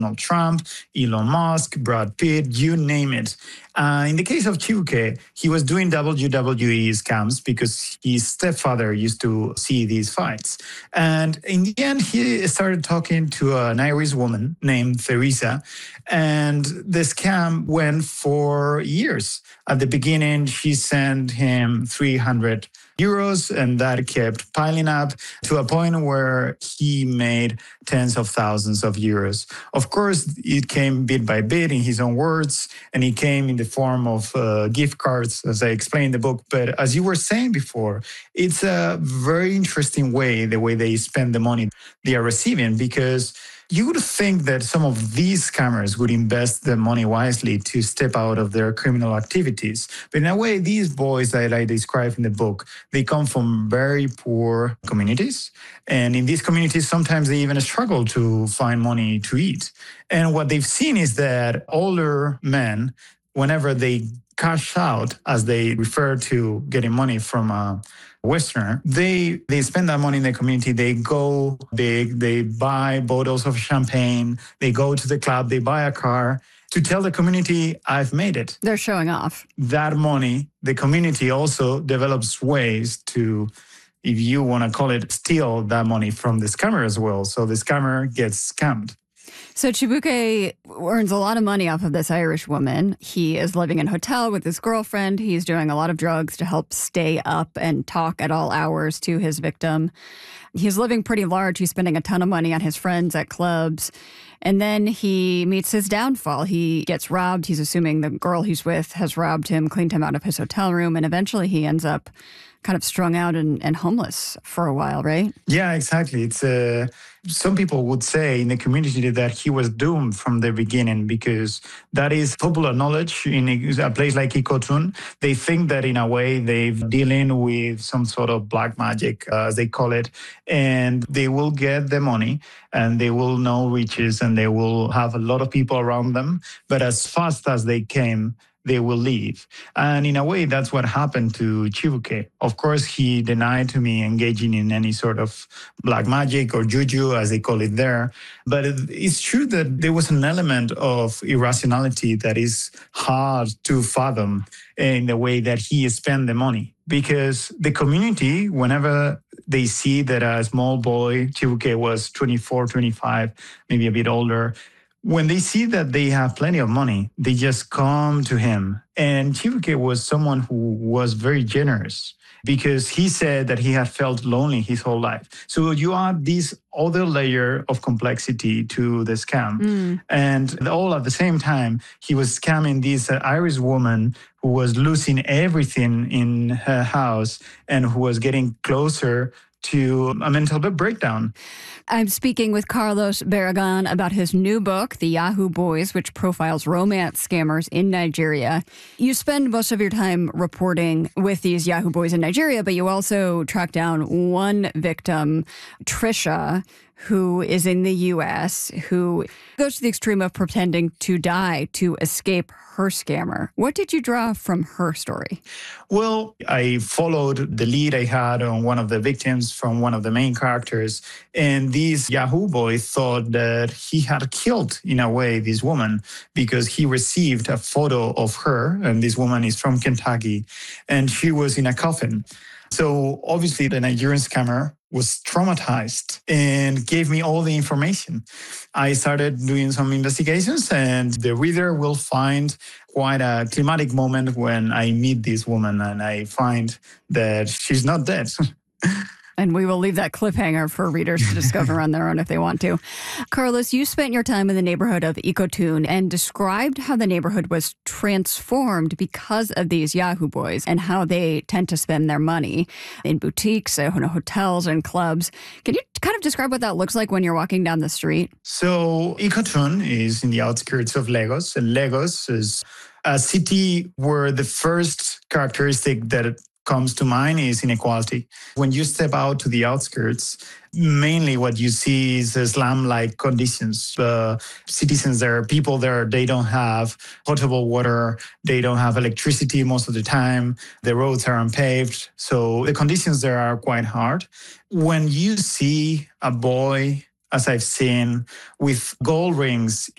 Donald Trump, Elon Musk, Brad Pitt, you name it. In the case of Chibuke, he was doing WWE scams because his stepfather used to see these fights. And in the end, he started talking to an Irish woman named Theresa, and the scam went for years. At the beginning, she sent him 300 euros, and that kept piling up to a point where he made tens of thousands of euros. Of course, it came bit by bit in his own words, and it came in the form of gift cards, as I explained in the book. But as you were saying before, it's a very interesting way, the way they spend the money they are receiving, because you would think that some of these scammers would invest the money wisely to step out of their criminal activities. But in a way, these boys that I describe in the book, they come from very poor communities. And in these communities, sometimes they even struggle to find money to eat. And what they've seen is that older men, whenever they cash out, as they refer to getting money from a Westerner, they spend that money in the community. They go big, they buy bottles of champagne, they go to the club, they buy a car to tell the community, I've made it. They're showing off. That money, the community also develops ways to, if you want to call it, steal that money from the scammer as well. So the scammer gets scammed. So Chibuke earns a lot of money off of this Irish woman. He is living in a hotel with his girlfriend. He's doing a lot of drugs to help stay up and talk at all hours to his victim. He's living pretty large. He's spending a ton of money on his friends at clubs. And then he meets his downfall. He gets robbed. He's assuming the girl he's with has robbed him, cleaned him out of his hotel room, and eventually he ends up kind of strung out and homeless for a while, right? Yeah, exactly. It's some people would say in the community that he was doomed from the beginning, because that is popular knowledge in a place like Ikotun. They think that in a way they're dealing with some sort of black magic, as they call it, and they will get the money and they will know riches and they will have a lot of people around them. But as fast as they came, they will leave. And in a way, that's what happened to Chibuke. Of course, he denied to me engaging in any sort of black magic or juju, as they call it there. But it's true that there was an element of irrationality that is hard to fathom in the way that he spent the money. Because the community, whenever they see that a small boy, Chibuke was 24, 25, maybe a bit older, when they see that they have plenty of money, they just come to him. And Chibuke was someone who was very generous, because he said that he had felt lonely his whole life. So you add this other layer of complexity to the scam. And all at the same time, he was scamming this Irish woman who was losing everything in her house and who was getting closer to a mental breakdown. I'm speaking with Carlos Barragan about his new book, The Yahoo Boys, which profiles romance scammers in Nigeria. You spend most of your time reporting with these Yahoo Boys in Nigeria, but you also track down one victim, Trisha, who is in the U.S., who goes to the extreme of pretending to die to escape her scammer. What did you draw from her story? Well, I followed the lead I had on one of the victims from one of the main characters. And this Yahoo boy thought that he had killed, in a way, this woman because he received a photo of her. And this woman is from Kentucky. And she was in a coffin. So obviously the Nigerian scammer was traumatized and gave me all the information. I started doing some investigations, and the reader will find quite a climatic moment when I meet this woman and I find that she's not dead. And we will leave that cliffhanger for readers to discover on their own if they want to. Carlos, you spent your time in the neighborhood of Ikotun and described how the neighborhood was transformed because of these Yahoo boys and how they tend to spend their money in boutiques, hotels, and clubs. Can you kind of describe what that looks like when you're walking down the street? So Ikotun is in the outskirts of Lagos, and Lagos is a city where the first characteristic that comes to mind is inequality. When you step out to the outskirts, mainly what you see is slum-like conditions. Citizens there, people there, they don't have potable water, they don't have electricity most of the time, the roads are unpaved, so the conditions there are quite hard. When you see a boy, as I've seen, with gold rings